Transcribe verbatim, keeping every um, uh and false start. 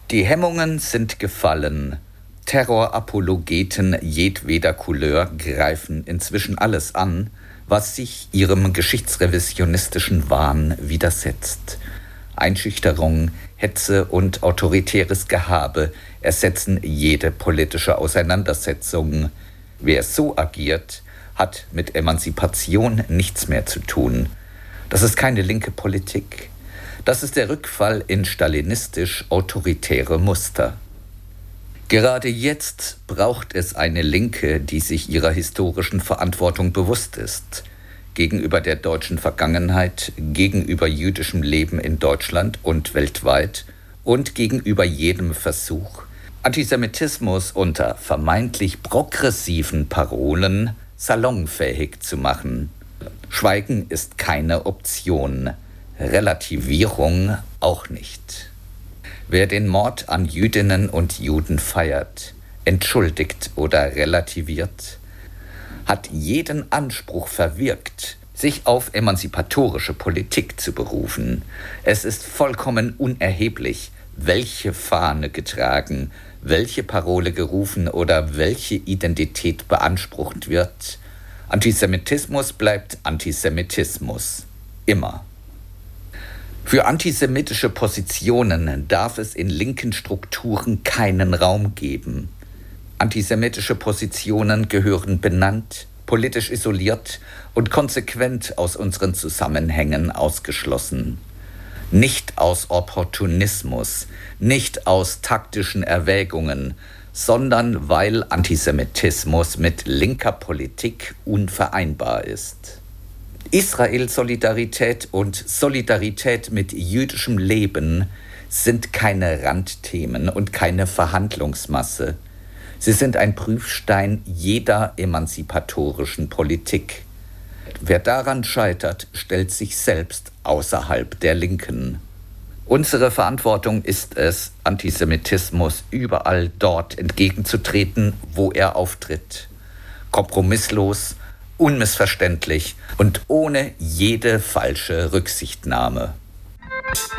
Die Hemmungen sind gefallen. Terrorapologeten jedweder Couleur greifen inzwischen alles an, was sich ihrem geschichtsrevisionistischen Wahn widersetzt. Einschüchterung, Hetze und autoritäres Gehabe ersetzen jede politische Auseinandersetzung. Wer so agiert, hat mit Emanzipation nichts mehr zu tun. Das ist keine linke Politik. Das ist der Rückfall in stalinistisch-autoritäre Muster. Gerade jetzt braucht es eine Linke, die sich ihrer historischen Verantwortung bewusst ist. Gegenüber der deutschen Vergangenheit, gegenüber jüdischem Leben in Deutschland und weltweit und gegenüber jedem Versuch, Antisemitismus unter vermeintlich progressiven Parolen salonfähig zu machen. Schweigen ist keine Option, Relativierung auch nicht. Wer den Mord an Jüdinnen und Juden feiert, entschuldigt oder relativiert, hat jeden Anspruch verwirkt, sich auf emanzipatorische Politik zu berufen. Es ist vollkommen unerheblich, welche Fahne getragen, welche Parole gerufen oder welche Identität beansprucht wird. Antisemitismus bleibt Antisemitismus. Immer. Für antisemitische Positionen darf es in linken Strukturen keinen Raum geben. Antisemitische Positionen gehören benannt, politisch isoliert und konsequent aus unseren Zusammenhängen ausgeschlossen. Nicht aus Opportunismus, nicht aus taktischen Erwägungen, sondern weil Antisemitismus mit linker Politik unvereinbar ist. Israel-Solidarität und Solidarität mit jüdischem Leben sind keine Randthemen und keine Verhandlungsmasse. Sie sind ein Prüfstein jeder emanzipatorischen Politik. Wer daran scheitert, stellt sich selbst außerhalb der Linken. Unsere Verantwortung ist es, Antisemitismus überall dort entgegenzutreten, wo er auftritt. Kompromisslos, unmissverständlich und ohne jede falsche Rücksichtnahme.